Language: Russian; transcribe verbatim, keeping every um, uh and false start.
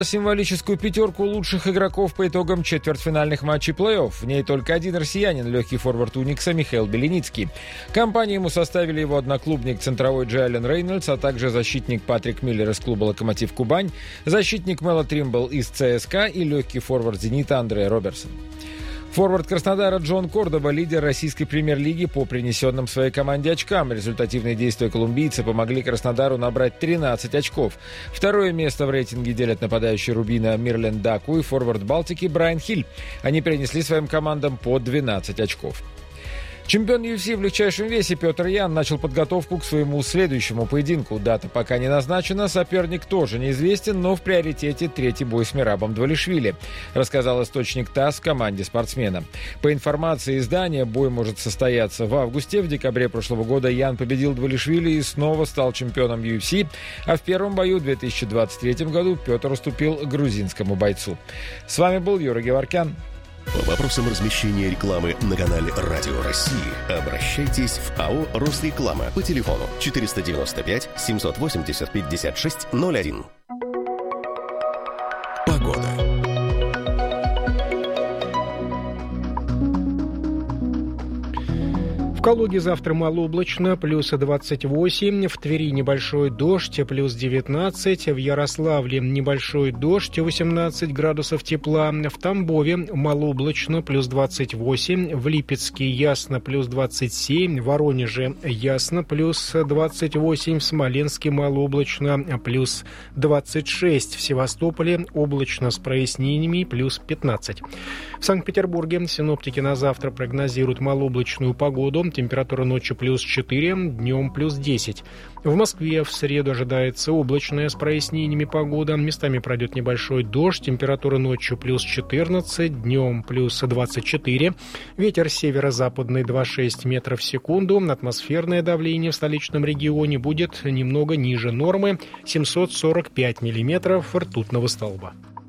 Символическую пятерку лучших игроков по итогам четвертьфинальных матчей плей-офф. В ней только один россиянин, легкий форвард Уникса Михаил Беленицкий. Компанию ему составили его одноклубник центровой Джайлен Рейнольдс, а также защитник Патрик Миллер из клуба «Локомотив Кубань», защитник Мело Тримбл из ЦСКА и легкий форвард «Зенита» Андре Роберсон. Форвард Краснодара Джон Кордоба – лидер российской премьер-лиги по принесенным своей команде очкам. Результативные действия колумбийца помогли Краснодару набрать тринадцать очков. Второе место в рейтинге делят нападающий Рубина Мирлен Даку и форвард Балтики Брайан Хиль. Они принесли своим командам по двенадцать очков. Чемпион ю эф си в легчайшем весе Петр Ян начал подготовку к своему следующему поединку. Дата пока не назначена, соперник тоже неизвестен, но в приоритете третий бой с Мерабом Двалишвили, рассказал источник ТАСС в команде спортсмена. По информации издания, бой может состояться в августе. В декабре прошлого года Ян победил Двалишвили и снова стал чемпионом ю эф си, а в первом бою в две тысячи двадцать третьем году Петр уступил грузинскому бойцу. С вами был Юрий Геворкян. По вопросам размещения рекламы на канале Радио России обращайтесь в АО «Росреклама» по телефону четыреста девяносто пять семьсот восемьдесят пятьдесят шесть ноль один. Погода. В Калуге завтра малооблачно, плюс двадцать восемь, в Твери небольшой дождь, плюс девятнадцать, в Ярославле небольшой дождь, восемнадцать градусов тепла, в Тамбове малооблачно, плюс двадцать восемь, в Липецке ясно, плюс двадцать семь, в Воронеже ясно, плюс двадцать восемь, в Смоленске малооблачно, плюс двадцать шесть, в Севастополе облачно с прояснениями, плюс пятнадцать. В Санкт-Петербурге синоптики на завтра прогнозируют малооблачную погоду. Температура ночью плюс четыре, днем плюс десять. В Москве в среду ожидается облачная с прояснениями погода. Местами пройдет небольшой дождь. Температура ночью плюс четырнадцать, днем плюс двадцать четыре. Ветер северо-западный два целых шесть десятых метров в секунду. Атмосферное давление в столичном регионе будет немного ниже нормы — семьсот сорок пять миллиметров ртутного столба.